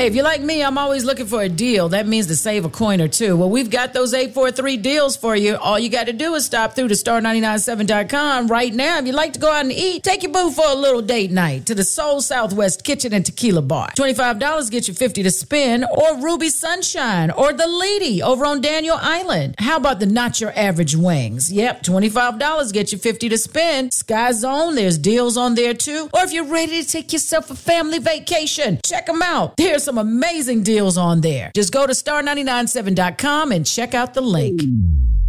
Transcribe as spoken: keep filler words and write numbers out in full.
Hey, if you're like me, I'm always looking for a deal. That means to save a coin or two. Well, we've got those eight four three deals for you. All you got to do is stop through to star nine nine seven dot com right now. If you'd like to go out and eat, take your boo for a little date night to the Soul Southwest Kitchen and Tequila Bar. twenty-five dollars gets you fifty to spend, or Ruby Sunshine, or The Lady over on Daniel Island. How about the Not Your Average Wings? Yep, twenty-five dollars gets you fifty to spend. Sky Zone, there's deals on there too. Or if you're ready to take yourself a family vacation, check them out. There's some amazing deals on there. Just go to star nine nine seven dot com and check out the link.